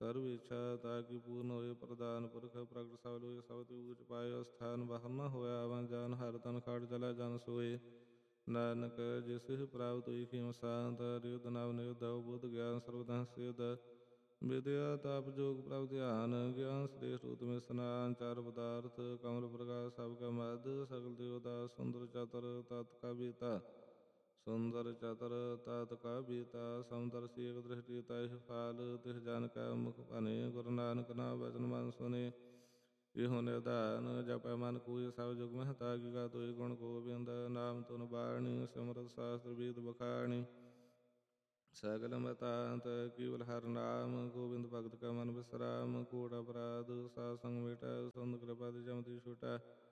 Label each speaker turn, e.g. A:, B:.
A: ਸਰਬ ਇੱਛਾ ਤਾਕਿ ਪੂਰਨ ਹੋਏ। ਪ੍ਰਧਾਨ ਪੁਰਖ ਪ੍ਰਗਟ ਸਭ ਲੋਏ ਸਭ ਤੇ ਊਚ ਪਾਏ। ਅਸਥਾਨ ਬਾਹਰ ਨ ਹੋਇਆ ਆਵਨ ਜਾਨ ਹਰ ਤਨ ਖਾੜ ਚਲਾ ਜਨ ਸੋਏ। ਨਾਨਕ ਜਿਸ ਪ੍ਰਾਪਤ ਹੋਈ ਖਿਮ ਸ਼ਾਂਤ ਰਿਉਦ ਨਵ ਨਿਉਦ ਬੁੱਧ ਗਿਆਨ ਸਰਬਦੰ ਸਿਧ। ਵਿਦਿਆ ਤਾਪ ਜੋਗ ਪ੍ਰਭ ਧਿਆਨ ਗਿਆਨ ਸ੍ਰੇਸ਼ਟ ਉਤਮ ਇਸਨਾਨ। ਚਾਰ ਪਦਾਰਥ ਕਮਲ ਪ੍ਰਕਾਸ਼ ਸਭ ਕਾ ਮਦ ਸਗਲ ਦੇਵਤਾ ਸੁੰਦਰ ਚਤੁਰ ਤਤ ਕਾ ਬੀਤਾ। ਸੁੰਦਰ ਚਤੁਰ ਤਤ ਕਾ ਬੀਤਾ ਸਮਦਰਸੀ ਏਕ ਦ੍ਰਿਸ਼ਟੀ ਤਹਿ ਫਾਲ। ਤਿਸ ਜਨ ਕੈ ਮੁਖ ਭਨੇ ਗੁਰੂ ਨਾਨਕ ਨਾਮ ਬਚਨ ਮਨ ਸੁਨੇ। ਇਹੋ ਨਿਧਾਨ ਜਪੈ ਮਨ ਕੋਇ ਸਭ ਜੁਗ ਮਹਿ ਤਾਕਿ ਗਾਤ ਹੋਇ ਗੁਣ ਗੋਬਿੰਦ। ਨਾਮ ਧੁਨ ਬਾਣੀ ਸਿਮਰਤ ਸ਼ਾਸਤਰ ਵੇਦ ਬਖਾਣੀ। ਸਗਲ ਮਤਾਂਤ ਕੇਵਲ ਹਰਿ ਨਾਮ ਗੋਬਿੰਦ ਭਗਤ ਕਾ ਮਨ ਬਿਸਰਾਮ। ਕੋਟ ਅਪਰਾਧ ਸਾਧ ਸੰਗ ਮਿਟੈ ਸੁੰਦ ਕ੍ਰਿਪਾ ਤੇ ਜਮ ਤੇ ਛੁਟੈ।